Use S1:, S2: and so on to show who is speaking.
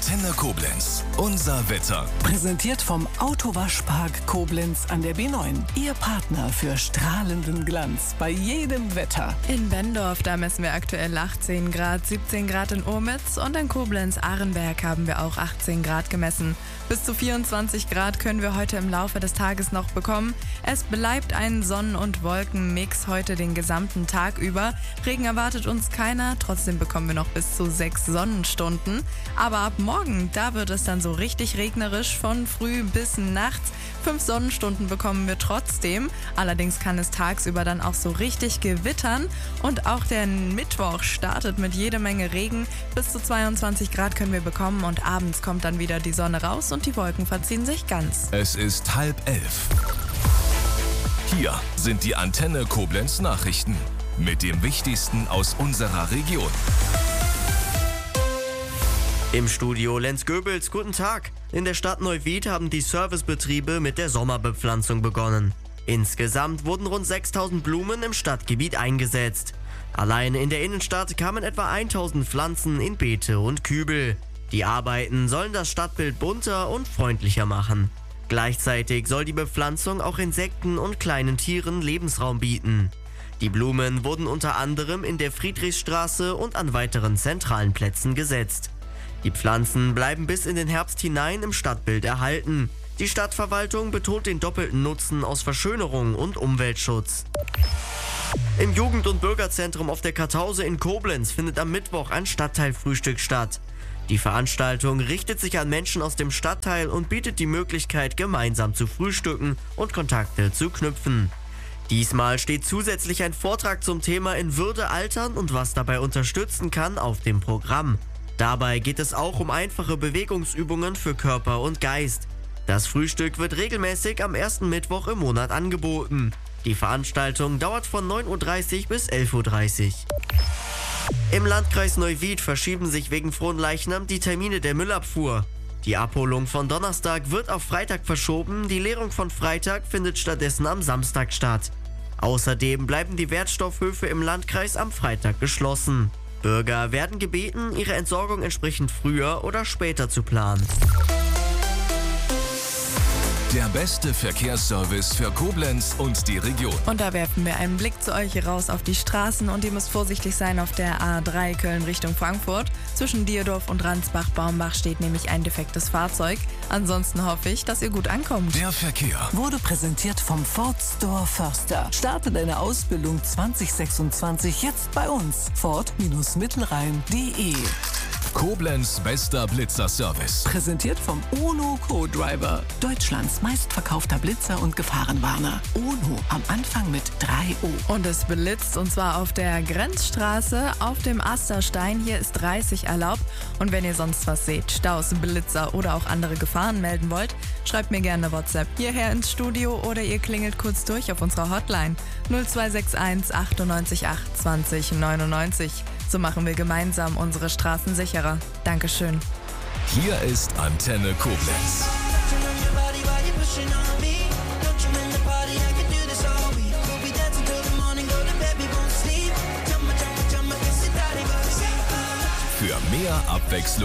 S1: Antenne Koblenz. Unser Wetter.
S2: Präsentiert vom Autowaschpark Koblenz an der B9. Ihr Partner für strahlenden Glanz bei jedem Wetter.
S3: In Benndorf, da messen wir aktuell 18 Grad, 17 Grad in Urmitz und in Koblenz-Arenberg haben wir auch 18 Grad gemessen. Bis zu 24 Grad können wir heute im Laufe des Tages noch bekommen. Es bleibt ein Sonnen- und Wolkenmix heute den gesamten Tag über. Regen erwartet uns keiner, trotzdem bekommen wir noch bis zu 6 Sonnenstunden. Aber ab morgen, da wird es dann so richtig regnerisch von früh bis nachts. 5 Sonnenstunden bekommen wir trotzdem. Allerdings kann es tagsüber dann auch so richtig gewittern. Und auch der Mittwoch startet mit jede Menge Regen. Bis zu 22 Grad können wir bekommen und abends kommt dann wieder die Sonne raus und die Wolken verziehen sich ganz.
S1: Es ist 10:30. Hier sind die Antenne Koblenz Nachrichten mit dem Wichtigsten aus unserer Region.
S4: Im Studio Lenz Goebels, guten Tag. In der Stadt Neuwied haben die Servicebetriebe mit der Sommerbepflanzung begonnen. Insgesamt wurden rund 6000 Blumen im Stadtgebiet eingesetzt. Allein in der Innenstadt kamen etwa 1000 Pflanzen in Beete und Kübel. Die Arbeiten sollen das Stadtbild bunter und freundlicher machen. Gleichzeitig soll die Bepflanzung auch Insekten und kleinen Tieren Lebensraum bieten. Die Blumen wurden unter anderem in der Friedrichstraße und an weiteren zentralen Plätzen gesetzt. Die Pflanzen bleiben bis in den Herbst hinein im Stadtbild erhalten. Die Stadtverwaltung betont den doppelten Nutzen aus Verschönerung und Umweltschutz. Im Jugend- und Bürgerzentrum auf der Kartause in Koblenz findet am Mittwoch ein Stadtteilfrühstück statt. Die Veranstaltung richtet sich an Menschen aus dem Stadtteil und bietet die Möglichkeit, gemeinsam zu frühstücken und Kontakte zu knüpfen. Diesmal steht zusätzlich ein Vortrag zum Thema In Würde altern und was dabei unterstützen kann auf dem Programm. Dabei geht es auch um einfache Bewegungsübungen für Körper und Geist. Das Frühstück wird regelmäßig am ersten Mittwoch im Monat angeboten. Die Veranstaltung dauert von 9:30 Uhr bis 11:30 Uhr. Im Landkreis Neuwied verschieben sich wegen Fronleichnam die Termine der Müllabfuhr. Die Abholung von Donnerstag wird auf Freitag verschoben, die Leerung von Freitag findet stattdessen am Samstag statt. Außerdem bleiben die Wertstoffhöfe im Landkreis am Freitag geschlossen. Bürger werden gebeten, ihre Entsorgung entsprechend früher oder später zu planen.
S1: Der beste Verkehrsservice für Koblenz und die Region.
S3: Und da werfen wir einen Blick zu euch raus auf die Straßen und ihr müsst vorsichtig sein auf der A3 Köln Richtung Frankfurt. Zwischen Dierdorf und Ransbach-Baumbach steht nämlich ein defektes Fahrzeug. Ansonsten hoffe ich, dass ihr gut ankommt.
S1: Der Verkehr
S2: Wurde präsentiert vom Ford Store Förster. Starte deine Ausbildung 2026 jetzt bei uns. Ford-Mittelrhein.de.
S1: Koblenz bester Blitzer-Service.
S2: Präsentiert vom UNO Co-Driver. Deutschlands meistverkaufter Blitzer und Gefahrenwarner. UNO am Anfang mit 3O.
S3: Und es blitzt und zwar auf der Grenzstraße auf dem Asterstein. Hier ist 30 erlaubt. Und wenn ihr sonst was seht, Staus, Blitzer oder auch andere Gefahren melden wollt, schreibt mir gerne eine WhatsApp hierher ins Studio oder ihr klingelt kurz durch auf unserer Hotline 0261 98 8 20 99. So machen wir gemeinsam unsere Straßen sicherer. Dankeschön.
S1: Hier ist Antenne Koblenz. Für mehr Abwechslung